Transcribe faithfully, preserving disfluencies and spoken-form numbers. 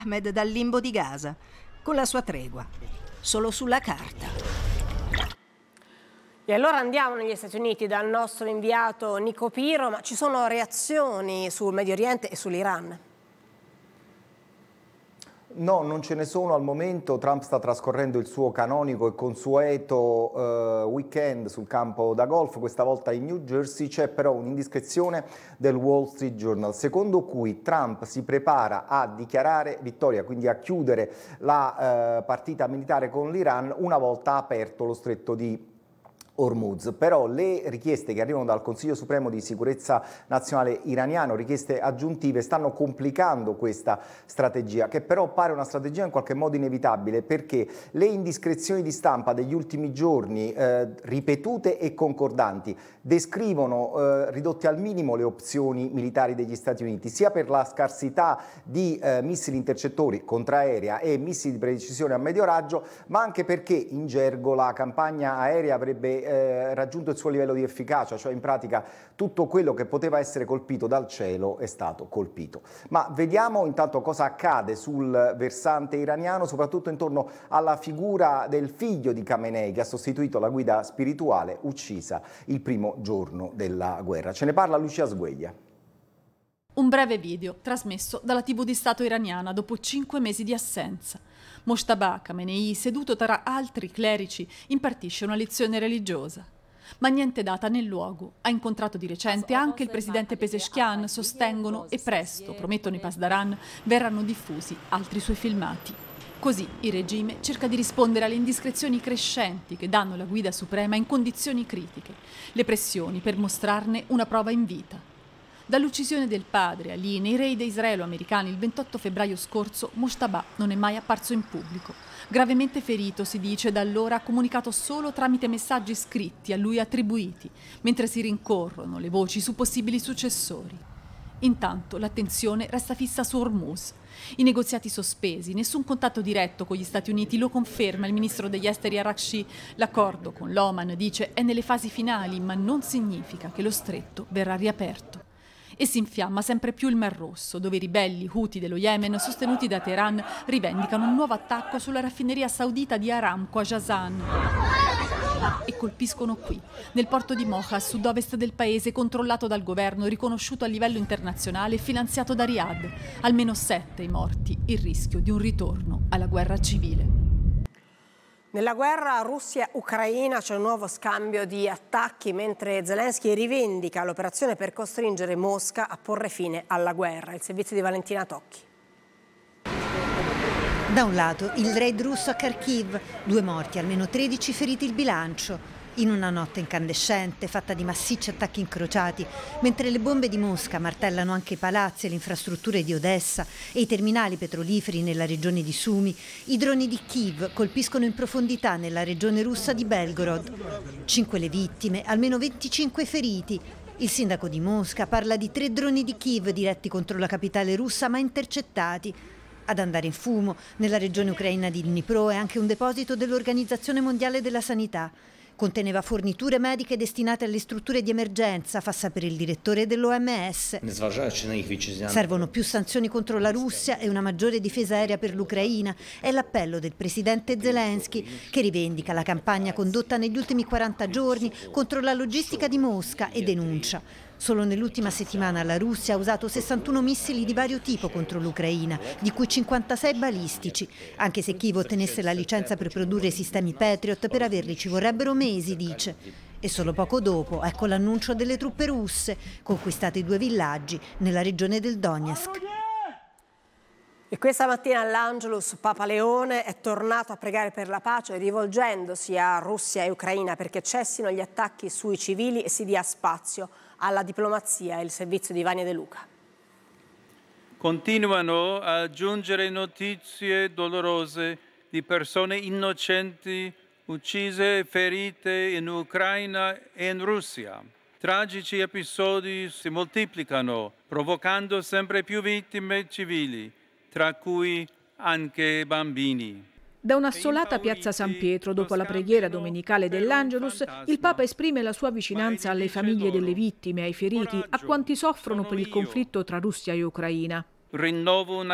Ahmed dal limbo di Gaza, con la sua tregua, solo sulla carta. E allora andiamo negli Stati Uniti dal nostro inviato Nico Piro, ma ci sono reazioni sul Medio Oriente e sull'Iran? No, non ce ne sono al momento. Trump sta trascorrendo il suo canonico e consueto eh, weekend sul campo da golf, questa volta in New Jersey. C'è però un'indiscrezione del Wall Street Journal, secondo cui Trump si prepara a dichiarare vittoria, quindi a chiudere la eh, partita militare con l'Iran una volta aperto lo stretto di Hormuz. Però le richieste che arrivano dal Consiglio Supremo di Sicurezza Nazionale iraniano, richieste aggiuntive, stanno complicando questa strategia, che però pare una strategia in qualche modo inevitabile, perché le indiscrezioni di stampa degli ultimi giorni, eh, ripetute e concordanti, descrivono eh, ridotte al minimo le opzioni militari degli Stati Uniti, sia per la scarsità di eh, missili intercettori contraerea e missili di precisione a medio raggio, ma anche perché in gergo la campagna aerea avrebbe Eh, raggiunto il suo livello di efficacia, cioè in pratica tutto quello che poteva essere colpito dal cielo è stato colpito. Ma vediamo intanto cosa accade sul versante iraniano, soprattutto intorno alla figura del figlio di Khamenei, che ha sostituito la guida spirituale uccisa il primo giorno della guerra. Ce ne parla Lucia Sgueglia. Un breve video trasmesso dalla tivù di Stato iraniana dopo cinque mesi di assenza. Mojtaba Khamenei, seduto tra altri clerici, impartisce una lezione religiosa. Ma niente data né luogo. Ha incontrato di recente anche il presidente Pezeshkian, sostengono, e presto, promettono i Pasdaran, verranno diffusi altri suoi filmati. Così il regime cerca di rispondere alle indiscrezioni crescenti che danno la guida suprema in condizioni critiche, le pressioni per mostrarne una prova in vita. Dall'uccisione del padre Ali nei raid israelo-americani il ventotto febbraio scorso, Mojtaba non è mai apparso in pubblico. Gravemente ferito, si dice, da allora ha comunicato solo tramite messaggi scritti a lui attribuiti, mentre si rincorrono le voci su possibili successori. Intanto l'attenzione resta fissa su Hormuz. I negoziati sospesi, nessun contatto diretto con gli Stati Uniti, lo conferma il ministro degli esteri Arakci. L'accordo con l'Oman, dice, è nelle fasi finali, ma non significa che lo stretto verrà riaperto. E si infiamma sempre più il Mar Rosso, dove i ribelli Houthi dello Yemen, sostenuti da Teheran, rivendicano un nuovo attacco sulla raffineria saudita di Aramco a Jazan. E colpiscono qui, nel porto di Moha, a sud-ovest del paese, controllato dal governo, riconosciuto a livello internazionale e finanziato da Riyadh. Almeno sette i morti, il rischio di un ritorno alla guerra civile. Nella guerra Russia-Ucraina c'è un nuovo scambio di attacchi, mentre Zelensky rivendica l'operazione per costringere Mosca a porre fine alla guerra. Il servizio di Valentina Tocchi. Da un lato il raid russo a Kharkiv, due morti, almeno tredici feriti il bilancio. In una notte incandescente, fatta di massicci attacchi incrociati, mentre le bombe di Mosca martellano anche i palazzi e le infrastrutture di Odessa e i terminali petroliferi nella regione di Sumy, i droni di Kiev colpiscono in profondità nella regione russa di Belgorod. Cinque le vittime, almeno venticinque feriti. Il sindaco di Mosca parla di tre droni di Kiev diretti contro la capitale russa ma intercettati. Ad andare in fumo, nella regione ucraina di Dnipro, è anche un deposito dell'Organizzazione Mondiale della Sanità. Conteneva forniture mediche destinate alle strutture di emergenza, fa sapere il direttore dell'O M S. Servono più sanzioni contro la Russia e una maggiore difesa aerea per l'Ucraina. È l'appello del presidente Zelensky, che rivendica la campagna condotta negli ultimi quaranta giorni contro la logistica di Mosca e denuncia: solo nell'ultima settimana la Russia ha usato sessantuno missili di vario tipo contro l'Ucraina, di cui cinquantasei balistici. Anche se Kiev ottenesse la licenza per produrre sistemi Patriot, per averli ci vorrebbero mesi, dice. E solo poco dopo, ecco l'annuncio delle truppe russe, conquistate due villaggi nella regione del Donetsk. E questa mattina all'Angelus Papa Leone è tornato a pregare per la pace, rivolgendosi a Russia e Ucraina perché cessino gli attacchi sui civili e si dia spazio alla diplomazia. E il servizio di Vania De Luca. Continuano a giungere notizie dolorose di persone innocenti uccise e ferite in Ucraina e in Russia. Tragici episodi si moltiplicano, provocando sempre più vittime civili, tra cui anche bambini. Da un'assolata piazza San Pietro, dopo la preghiera domenicale dell'Angelus, il Papa esprime la sua vicinanza alle famiglie delle vittime, ai feriti, a quanti soffrono per il conflitto tra Russia e Ucraina. Rinnovo una